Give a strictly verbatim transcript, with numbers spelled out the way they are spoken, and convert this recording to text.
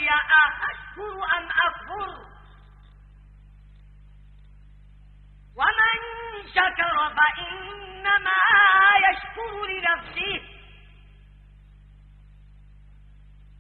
علي أأشكر أم أكفر ومن شكر فإنما يشكر لنفسه